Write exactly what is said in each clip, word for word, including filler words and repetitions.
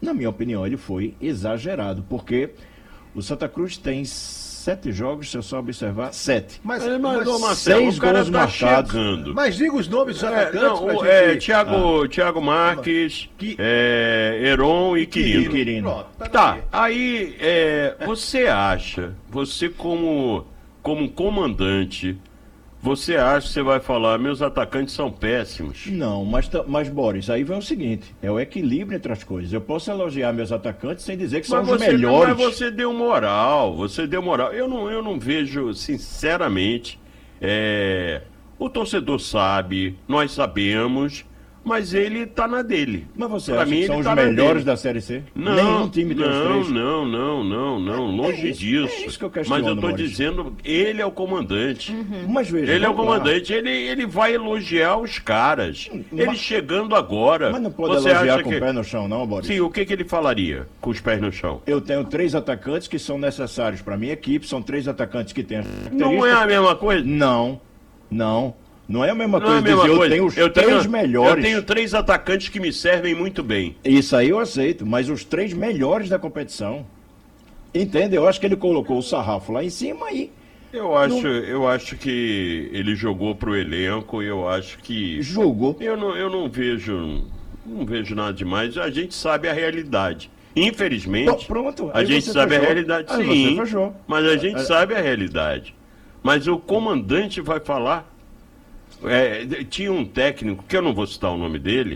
Na minha opinião, ele foi exagerado, porque o Santa Cruz tem sete jogos, se eu só observar, sete. Mas, Mas, mas, ô, Marcelo, seis o cara gols tá marcados. chegando. mas diga os nomes dos É, atacantes não, pra o- gente... é, Thiago, Ah. Thiago Marques, Que- é, Heron e Quirino. Quirino. Pronto, tá, Tá, daí. aí é, você acha, você como, como comandante, você acha que você vai falar, meus atacantes são péssimos? Não, mas, ta- mas Boris, aí vem o seguinte, é o equilíbrio entre as coisas. Eu posso elogiar meus atacantes sem dizer que são Mas os você, melhores. mas você deu moral, você deu moral. Eu não, eu não vejo, sinceramente, é, o torcedor sabe, nós sabemos, mas ele tá na dele. Mas você Pra acha mim, que ele são os tá na melhores dele. da Série C? Não, Nenhum time tem os não, três? não, não, não, não, longe é isso- disso. é isso que eu questiono, Mas eu tô Maurício. dizendo, ele é o comandante. Mas veja, Ele é o vamos lá. comandante, ele, ele vai elogiar os caras. Ele Mas- chegando agora. Mas não pode você elogiar acha com que... o pé no chão, não, Boris? Sim, o que, que ele falaria com os pés no chão? Eu tenho três atacantes que são necessários para minha equipe, são três atacantes que têm as Não é a mesma coisa? Não, não. Não é a mesma Não é coisa a mesma dizer coisa. eu tenho os eu três tenho, melhores. Eu tenho três atacantes que me servem muito bem. Isso aí eu aceito, mas os três melhores da competição. Entende? Eu acho que ele colocou o sarrafo lá em cima e Eu acho, eu acho que ele jogou pro elenco, eu acho que. jogou. Eu não, eu não vejo. Não vejo nada demais. A gente sabe a realidade. Infelizmente, Pô, pronto, a aí gente você sabe a fechou. realidade, Aí sim. você fechou. Mas a gente É, é. sabe a realidade. Mas o comandante vai falar. É, tinha um técnico, que eu não vou citar o nome dele,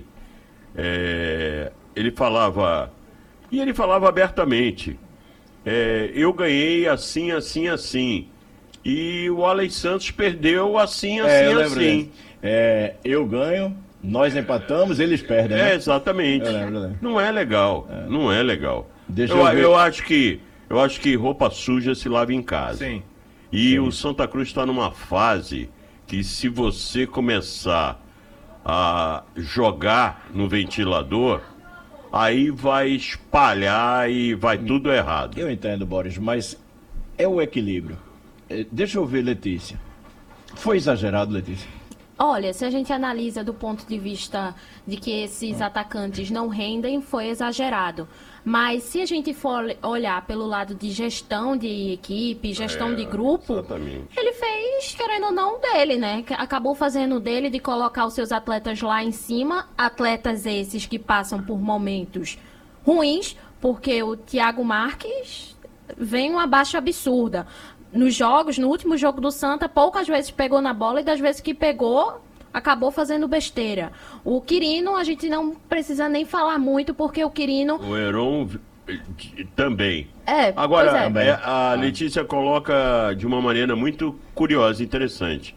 é, ele falava. E ele falava abertamente. É, eu ganhei assim, assim, assim. E o Alex Santos perdeu assim, assim, É, eu lembro assim. dele. É, eu ganho, nós empatamos, eles perdem, É, né? exatamente. Eu lembro, eu lembro. Não é legal. Não é legal. Deixa eu, eu ver. eu acho que eu acho que roupa suja se lava em casa. Sim. E o Santa Cruz está numa fase que, se você começar a jogar no ventilador, aí vai espalhar e vai tudo errado. Eu entendo, Boris, mas é o equilíbrio. É, deixa eu ver, Letícia. Foi exagerado, Letícia? Olha, se a gente analisa do ponto de vista de que esses atacantes não rendem, foi exagerado. Mas se a gente for olhar pelo lado de gestão de equipe, gestão É, de grupo, exatamente. ele fez, querendo ou não, dele, né? Que acabou fazendo dele de colocar os seus atletas lá em cima, atletas esses que passam por momentos ruins, porque o Thiago Marques vem uma baixa absurda. Nos jogos, no último jogo do Santa, poucas vezes pegou na bola e das vezes que pegou, acabou fazendo besteira. O Quirino, a gente não precisa nem falar muito, porque o Quirino... O Heron eh, também. É, Agora, pois é. é, a Letícia coloca de uma maneira muito curiosa e interessante.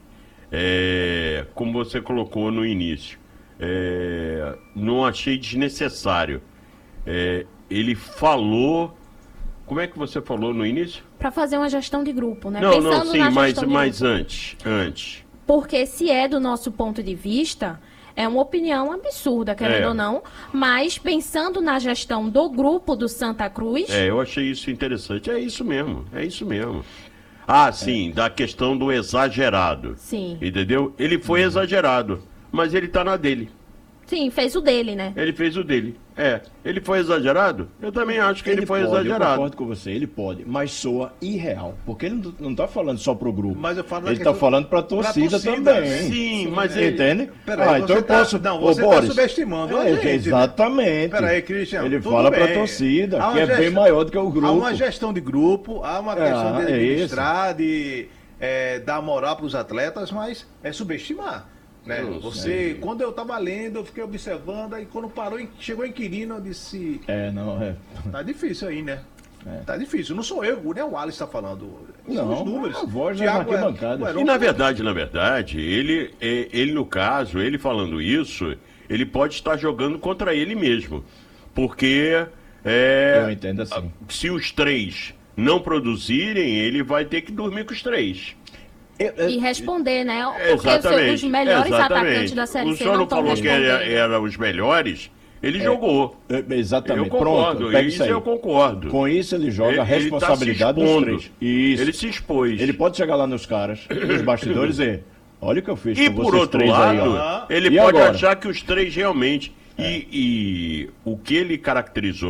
É, como você colocou no início. É, não achei desnecessário. É, ele falou. Como é que você falou no início? Para fazer uma gestão de grupo, né? Não, Pensando não, sim, na mas, gestão de mas grupo. antes. Antes. Porque se é do nosso ponto de vista, é uma opinião absurda, querendo É. ou não, mas pensando na gestão do grupo do Santa Cruz, É, eu achei isso interessante. É isso mesmo, é isso mesmo. Ah, sim, da questão do exagerado. sim, Entendeu? Ele foi exagerado, mas ele tá na dele. sim, fez o dele, né? Ele fez o dele. É, ele foi exagerado? Eu também acho que ele, foi pode, Eu exagerado. concordo com você, ele pode, mas soa irreal, porque ele não- não está falando só pro grupo. Mas eu falo da ele está questão- falando para a torcida, torcida, também. Sim, mas ele... Entende? Peraí, ah, você então eu tá- posso. não, Ô, você tá Boris, subestimando a é, gente, né? exatamente. Peraí, Cristiano, Ele tudo fala para a bem. torcida, Há uma que é bem gestão- maior do que o grupo. Há uma gestão de grupo, há uma questão Ah, de é administrar, de é, dar moral para os atletas, mas é subestimar. Né? Eu Você, quando eu estava lendo, eu fiquei observando, aí quando parou, chegou em Quirino, eu disse, É, não, é. tá difícil aí, né? É. Tá difícil. Não sou eu, nem o Wallace está falando. São Não, os números. a voz é Thiago na arquibancada. o Heron- E na verdade, na verdade, ele, é, ele no caso, ele falando isso, ele pode estar jogando contra ele mesmo. Porque é, Eu entendo assim. se os três não produzirem, ele vai ter que dormir com os três. Eu- eu- E responder, né? Porque os, Exatamente. os melhores exatamente. atacantes da Série O C senhor não não estão falou que respondendo. era, era os melhores, ele jogou. é, exatamente. Eu concordo, Pronto, pega isso isso aí. eu concordo. Com isso ele joga Ele- a ele tá se responsabilidade dos expondo. três. Isso. Ele se expôs. Ele pode chegar lá nos caras, nos bastidores e dizer, olha o que eu fiz E com por vocês outro três aí, lado, ó. ele E pode agora? achar que os três realmente. E, e o que ele caracterizou